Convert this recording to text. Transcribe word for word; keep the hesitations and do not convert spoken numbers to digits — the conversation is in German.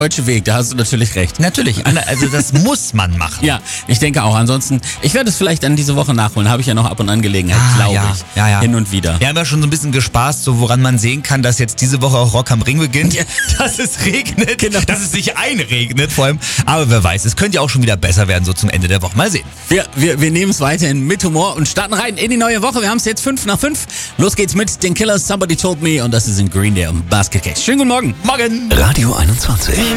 deutsche Weg, da hast du natürlich recht. Natürlich, also das muss man machen. Ja, ich denke auch. Ansonsten, ich werde es vielleicht dann diese Woche nachholen. Habe ich ja noch ab und an Gelegenheit, Ah, glaube ja, ich. ja, ja. Hin und wieder. Wir haben ja schon so ein bisschen gespaßt, so woran man sehen kann, dass jetzt diese Woche auch Rock am Ring beginnt. Ja. Dass es regnet, Genau. dass es sich einregnet vor allem. Aber wer weiß, es könnte ja auch schon wieder besser werden, so zum Ende der Woche. Mal sehen. Wir, wir, wir nehmen es weiterhin mit Humor und starten rein in die neue Woche. Wir haben es jetzt fünf nach fünf. Los geht's mit den Killers, Somebody Told Me, und das ist in Green Day und Basket Case. Schönen guten Morgen. Morgen. Radio einundzwanzig.